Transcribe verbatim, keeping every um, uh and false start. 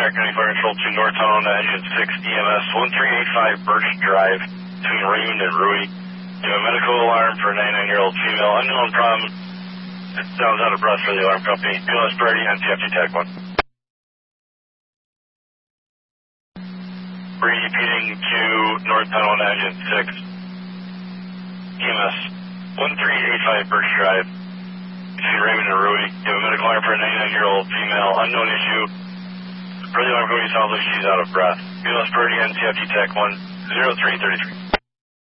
American Fire Control to North Tunnel, Engine six, E M S, one three eight five Birch Drive, between Raymond and Rui. You have a medical alarm for a ninety-nine-year-old female, unknown problem. It sounds out of breath for the alarm company. P L S priority, N T F T tag one. Repeating to North Tunnel, Engine six, E M S, one three eight five Birch Drive, between Raymond and Rui. You have a medical alarm for a ninety-nine-year-old female, unknown issue. For the alarm company, sounds like she's out of breath. P L S priority, N T F T tag one, zero three three three.